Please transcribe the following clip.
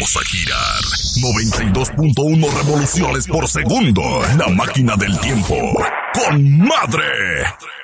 Vamos a girar 92.1 revoluciones por segundo. La máquina del tiempo. ¡Con madre!